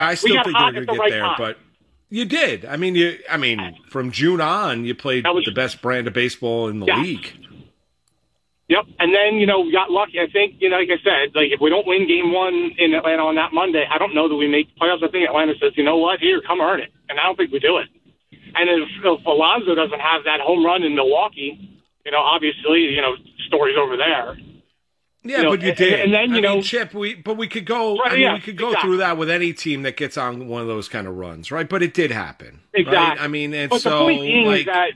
I still think they're going to get there, time. but you did. I mean, from June on, you played the best brand of baseball in the league. Yep, and then, we got lucky. I think, like I said, if we don't win game one in Atlanta on that Monday, I don't know that we make the playoffs. I think Atlanta says, you know what, here, come earn it. And I don't think we do it. And if Alonso doesn't have that home run in Milwaukee, obviously, stories over there. Yeah, but you did. And then, Chip, we could go, we could go through that with any team that gets on one of those kind of runs, right? But it did happen. Exactly. Right? I mean, and but so, the point being is that,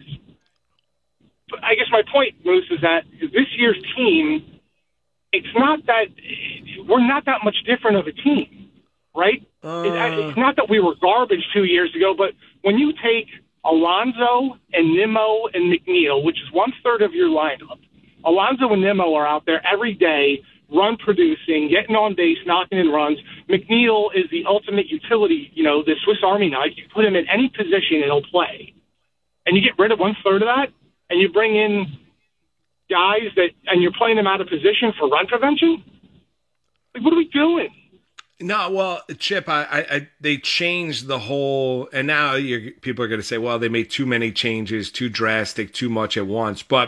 I guess my point, Moose, is that this year's team, it's not that we're not that much different of a team, right? It's not that we were garbage 2 years ago, but when you take Alonso and Nimmo and McNeil, which is 1/3 of your lineup, Alonso and Nimmo are out there every day, run producing, getting on base, knocking in runs. McNeil is the ultimate utility, the Swiss Army knife. You put him in any position and he'll play. And you get rid of 1/3 of that, and you bring in guys and you're playing them out of position for run prevention? What are we doing? No, well, Chip, they changed the whole, and now people are going to say, well, they made too many changes, too drastic, too much at once. But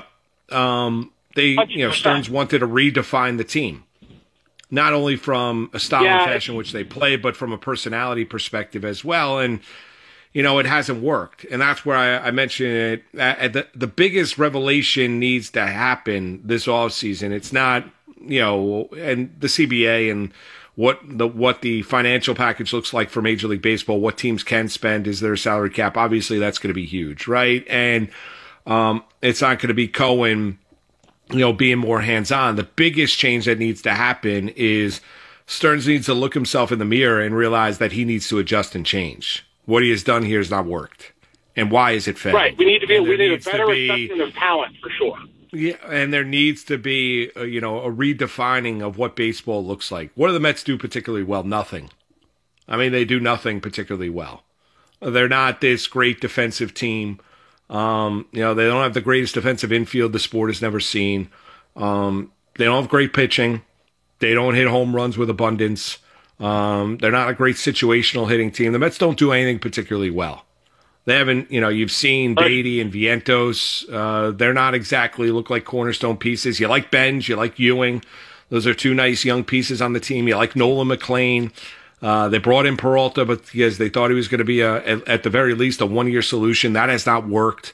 Stearns wanted to redefine the team, not only from a style and fashion which they play, but from a personality perspective as well. And it hasn't worked. And that's where I mentioned it. The biggest revelation needs to happen this offseason. It's not, and the CBA and what the financial package looks like for Major League Baseball, what teams can spend, is there a salary cap? Obviously, that's going to be huge, right? And it's not going to be Cohen, being more hands-on. The biggest change that needs to happen is Stearns needs to look himself in the mirror and realize that he needs to adjust and change. What he has done here has not worked. And why is it failed? Right. We need a better assessment of talent, for sure. Yeah, and there needs to be, a redefining of what baseball looks like. What do the Mets do particularly well? Nothing. I mean, they do nothing particularly well. They're not this great defensive team. They don't have the greatest defensive infield the sport has never seen. They don't have great pitching. They don't hit home runs with abundance. They're not a great situational hitting team. The Mets don't do anything particularly well. They haven't, you've seen Beatty and Vientos. They're not exactly look like cornerstone pieces. You like Benj, you like Ewing. Those are two nice young pieces on the team. You like Nolan McLean. They brought in Peralta, but because they thought he was going to be at the very least a one-year solution. That has not worked.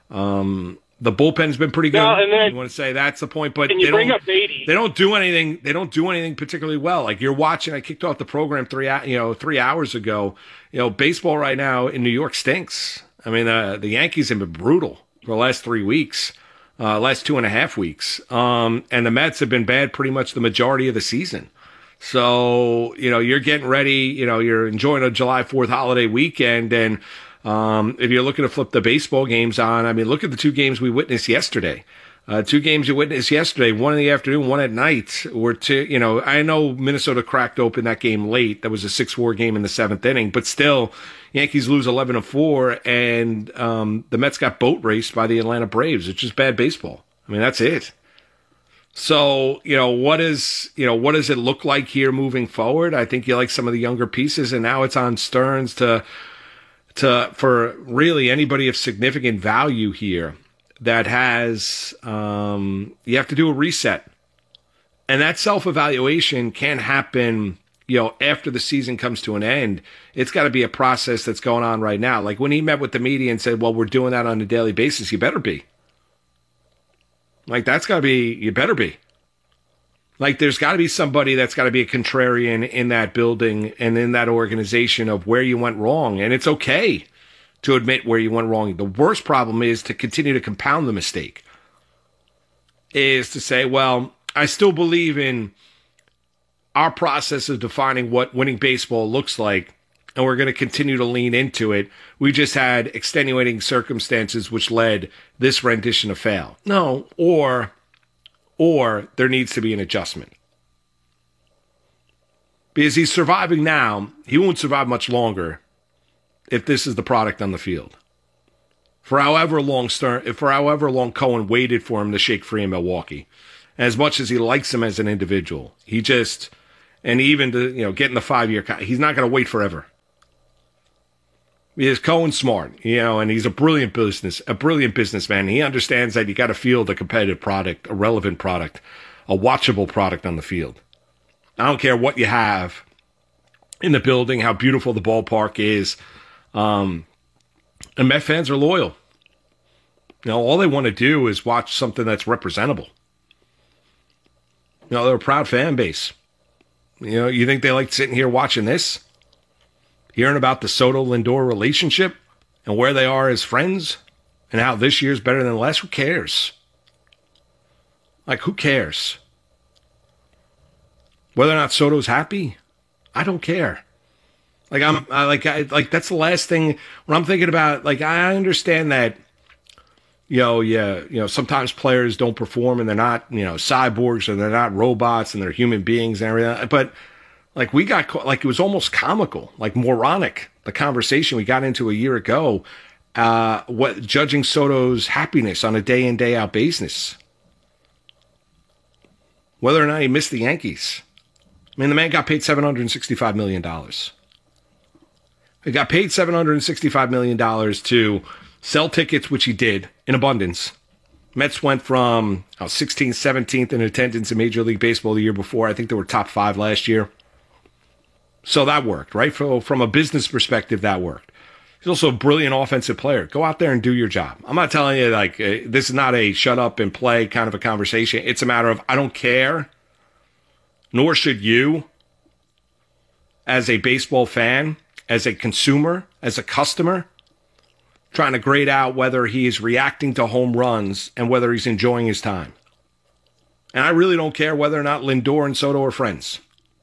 The bullpen's been pretty good. No, and then, you want to say that's the point, but they don't do anything. They don't do anything particularly well. Like you're watching, I kicked off the program 3 hours ago. Baseball right now in New York stinks. I mean, the Yankees have been brutal for the last 3 weeks, last 2.5 weeks, and the Mets have been bad pretty much the majority of the season. So you're getting ready. You're enjoying a July 4th holiday weekend, and if you're looking to flip the baseball games on, I mean, look at the two games we witnessed yesterday. Two games you witnessed yesterday, one in the afternoon, one at night. I know Minnesota cracked open that game late. That was a 6-4 game in the 7th inning, but still, Yankees lose 11-4, and the Mets got boat raced by the Atlanta Braves. It's just bad baseball. I mean, that's it. So, what does it look like here moving forward? I think you like some of the younger pieces, and now it's on Stearns for really anybody of significant value here that has, you have to do a reset. And that self-evaluation can't happen, after the season comes to an end. It's got to be a process that's going on right now. Like when he met with the media and said, well, we're doing that on a daily basis, you better be. Like you better be. Like there's got to be somebody that's got to be a contrarian in that building and in that organization of where you went wrong. And it's okay to admit where you went wrong. The worst problem is to continue to compound the mistake. Is to say, well, I still believe in our process of defining what winning baseball looks like, and we're going to continue to lean into it. We just had extenuating circumstances which led this rendition to fail. No, or there needs to be an adjustment. Because he's surviving now, he won't survive much longer if this is the product on the field. For however long Cohen waited for him to shake free in Milwaukee, as much as he likes him as an individual, and even to getting the 5-year, he's not going to wait forever. Because Cohen's smart, and he's a brilliant businessman. He understands that you got to field a competitive product, a relevant product, a watchable product on the field. I don't care what you have in the building, how beautiful the ballpark is. And Met fans are loyal. All they want to do is watch something that's representable. They're a proud fan base. You think they like sitting here watching this? Hearing about the Soto-Lindor relationship and where they are as friends and how this year's better than last? Who cares? Who cares? Whether or not Soto's happy, I don't care. That's the last thing when I'm thinking about. I understand that, sometimes players don't perform and they're not, cyborgs or they're not robots and they're human beings and everything. But we got, it was almost comical, moronic, the conversation we got into a year ago, judging Soto's happiness on a day in, day out basis. Whether or not he missed the Yankees. I mean, the man got paid $765 million. He got paid $765 million to sell tickets, which he did in abundance. Mets went from 16th, 17th in attendance in Major League Baseball the year before. I think they were top 5 last year. So that worked, right? From a business perspective, that worked. He's also a brilliant offensive player. Go out there and do your job. I'm not telling you, this is not a shut up and play kind of a conversation. It's a matter of, I don't care, nor should you, as a baseball fan, as a consumer, as a customer, trying to grade out whether he is reacting to home runs and whether he's enjoying his time. And I really don't care whether or not Lindor and Soto are friends.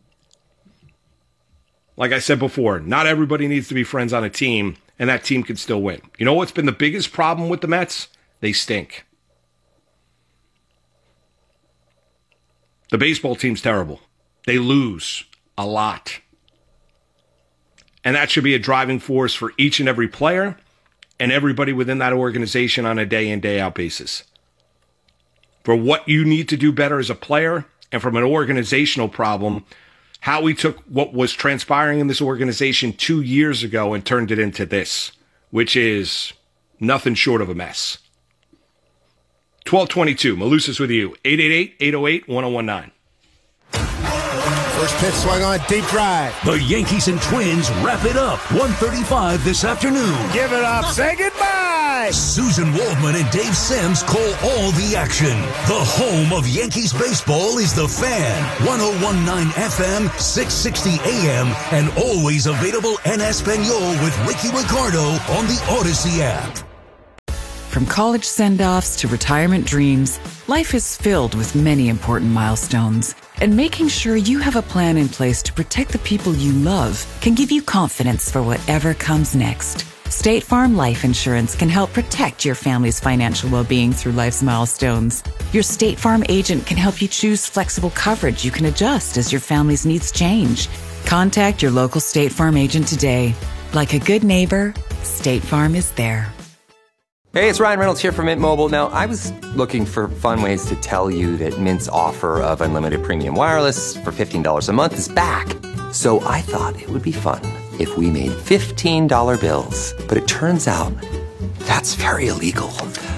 Like I said before, not everybody needs to be friends on a team, and that team can still win. You know what's been the biggest problem with the Mets? They stink. The baseball team's terrible. They lose a lot. And that should be a driving force for each and every player and everybody within that organization on a day in, day out basis. For what you need to do better as a player, and from an organizational problem, how we took what was transpiring in this organization 2 years ago and turned it into this, which is nothing short of a mess. 1222, Malusis with you, 888-808-1019. First pitch swung on, deep drive. The Yankees and Twins wrap it up 1:35 this afternoon. Give it up, say goodbye. Susan Waldman and Dave Sims call all the action. The home of Yankees baseball is The Fan, 101.9 FM, 660 AM, and always available en Espanol with Ricky Ricardo on the Odyssey app. From college send-offs to retirement dreams, life is filled with many important milestones. And making sure you have a plan in place to protect the people you love can give you confidence for whatever comes next. State Farm Life Insurance can help protect your family's financial well-being through life's milestones. Your State Farm agent can help you choose flexible coverage you can adjust as your family's needs change. Contact your local State Farm agent today. Like a good neighbor, State Farm is there. Hey, it's Ryan Reynolds here from Mint Mobile. Now, I was looking for fun ways to tell you that Mint's offer of unlimited premium wireless for $15 a month is back. So I thought it would be fun if we made $15 bills. But it turns out that's very illegal.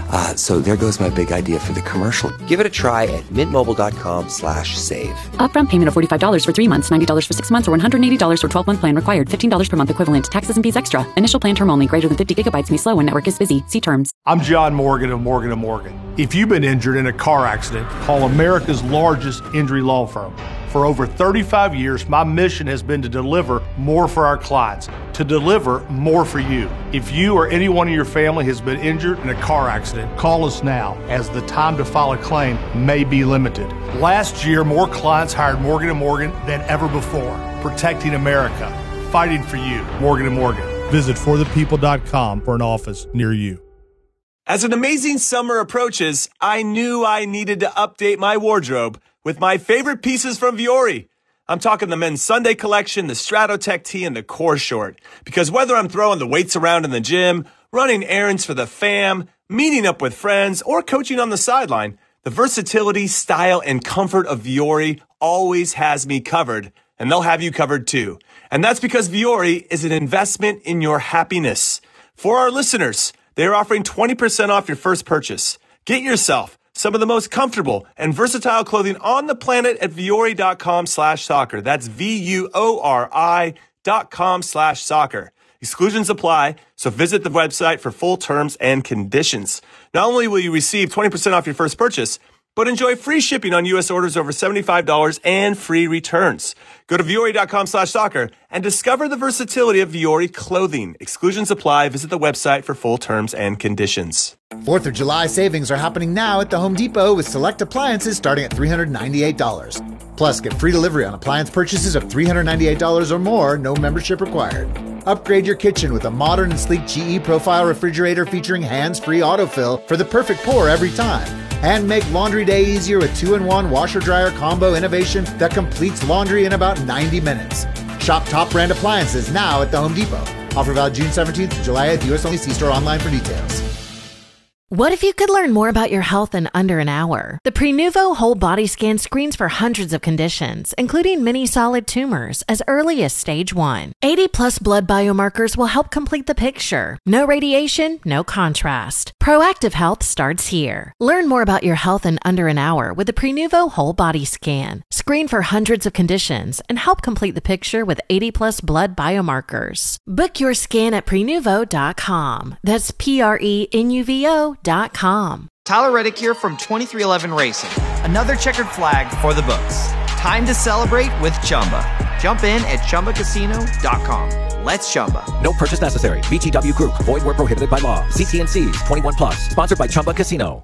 So there goes my big idea for the commercial. Give it a try at mintmobile.com/save. Upfront payment of $45 for 3 months, $90 for 6 months, or $180 for 12-month plan required. $15 per month equivalent. Taxes and fees extra. Initial plan term only. Greater than 50 gigabytes may slow when network is busy. See terms. I'm John Morgan of Morgan & Morgan. If you've been injured in a car accident, call America's largest injury law firm. For over 35 years, my mission has been to deliver more for our clients, to deliver more for you. If you or anyone in your family has been injured in a car accident, call us now, as the time to file a claim may be limited. Last year, more clients hired Morgan & Morgan than ever before, protecting America, fighting for you. Morgan & Morgan. Visit forthepeople.com for an office near you. As an amazing summer approaches, I knew I needed to update my wardrobe with my favorite pieces from Vuori. I'm talking the men's Sunday collection, the Stratotech tee, and the core short. Because whether I'm throwing the weights around in the gym, running errands for the fam, meeting up with friends, or coaching on the sideline, the versatility, style, and comfort of Vuori always has me covered, and they'll have you covered too. And that's because Vuori is an investment in your happiness. For our listeners, they are offering 20% off your first purchase. Get yourself some of the most comfortable and versatile clothing on the planet at Vuori.com/soccer. That's VUORI.com/soccer. Exclusions apply, so visit the website for full terms and conditions. Not only will you receive 20% off your first purchase, but enjoy free shipping on U.S. orders over $75 and free returns. Go to Vuori.com/soccer and discover the versatility of Vuori clothing. Exclusions apply. Visit the website for full terms and conditions. 4th of July savings are happening now at the Home Depot with select appliances starting at $398. Plus, get free delivery on appliance purchases of $398 or more, no membership required. Upgrade your kitchen with a modern and sleek GE Profile refrigerator featuring hands-free autofill for the perfect pour every time. And make laundry day easier with 2-in-1 washer-dryer combo innovation that completes laundry in about 90 minutes. Shop top brand appliances now at the Home Depot. Offer valid June 17th to July 8th. US only. See store online for details. What if you could learn more about your health in under an hour? The Prenuvo Whole Body Scan screens for hundreds of conditions, including many solid tumors, as early as stage 1. 80-plus blood biomarkers will help complete the picture. No radiation, no contrast. Proactive health starts here. Learn more about your health in under an hour with the Prenuvo Whole Body Scan. Screen for hundreds of conditions and help complete the picture with 80-plus blood biomarkers. Book your scan at Prenuvo.com. That's Prenuvo.com. Tyler Reddick here from 2311 Racing. Another checkered flag for the books. Time to celebrate with Chumba. Jump in at ChumbaCasino.com. Let's Chumba. No purchase necessary. VGW Group. Void where prohibited by law. CTNCs. 21 plus. Sponsored by Chumba Casino.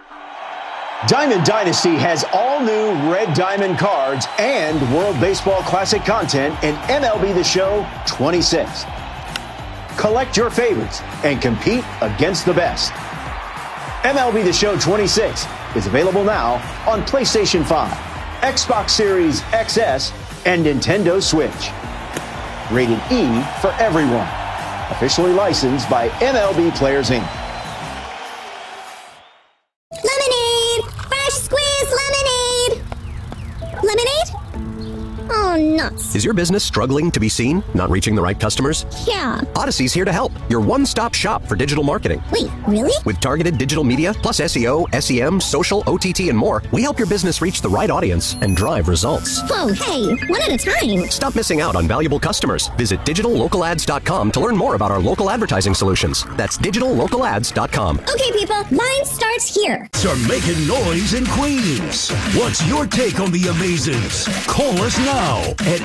Diamond Dynasty has all new Red Diamond cards and World Baseball Classic content in MLB The Show 26. Collect your favorites and compete against the best. MLB The Show 26 is available now on PlayStation 5, Xbox Series XS, and Nintendo Switch. Rated E for everyone. Officially licensed by MLB Players Inc. Lemonade! Fresh squeezed lemonade! Lemonade? Oh, nuts. Is your business struggling to be seen? Not reaching the right customers? Yeah. Odyssey's here to help. Your one-stop shop for digital marketing. Wait, really? With targeted digital media, plus SEO, SEM, social, OTT, and more, we help your business reach the right audience and drive results. Whoa, hey, one at a time. Stop missing out on valuable customers. Visit digitallocalads.com to learn more about our local advertising solutions. That's digitallocalads.com. Okay, people, mine starts here. Are making noise in Queens. What's your take on the Amazins? Call us now at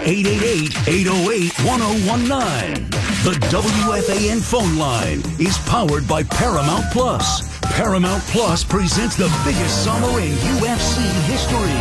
888-808-1019. The WFAN phone line is powered by Paramount Plus. Paramount Plus presents the biggest summer in UFC history.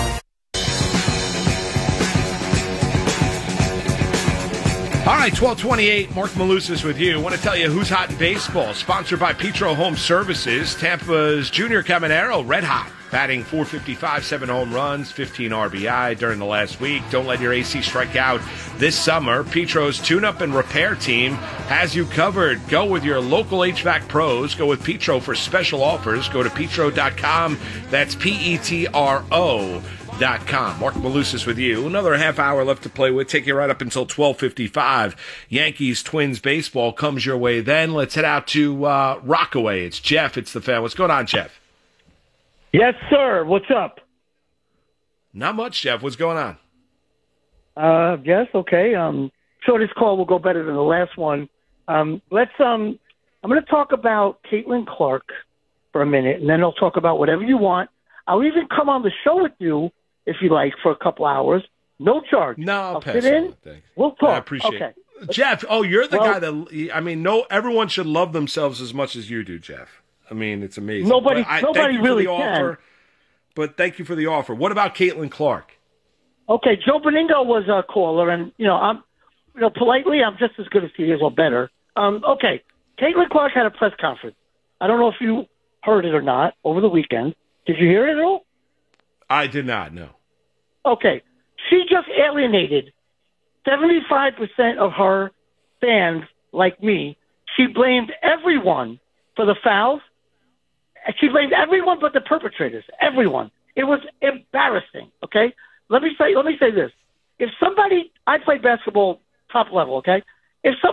All right, 1228, Mark Malusis with you. I want to tell you who's hot in baseball. Sponsored by Petro Home Services. Tampa's Junior Caminero, red hot. Batting .455, 7 home runs, 15 RBI during the last week. Don't let your AC strike out this summer. Petro's tune-up and repair team has you covered. Go with your local HVAC pros. Go with Petro for special offers. Go to petro.com. That's Petro.com. Mark Malusis with you. Another half hour left to play with. Take you right up until 12:55. Yankees Twins baseball comes your way then. Let's head out to Rockaway. It's Jeff. It's the fan. What's going on, Jeff? Yes, sir. What's up? Not much, Jeff. What's going on? Yes, okay. Sure, this call will go better than the last one. I'm going to talk about Caitlin Clark for a minute, and then I'll talk about whatever you want. I'll even come on the show with you if you like for a couple hours. No charge. No, I'll sit in. We'll talk. I appreciate it. Jeff, you're the guy that, everyone should love themselves as much as you do, Jeff. I mean, it's amazing. Nobody really can. But thank you for the offer. What about Caitlin Clark? Okay, Joe Beningo was a caller, and I'm, politely, I'm just as good as he is, or better. Okay, Caitlin Clark had a press conference. I don't know if you heard it or not over the weekend. Did you hear it at all? I did not. No. Okay, she just alienated 75% of her fans, like me. She blamed everyone for the fouls. She blamed everyone but the perpetrators. Everyone. It was embarrassing. Okay. Let me say this. If somebody, I played basketball top level, okay? If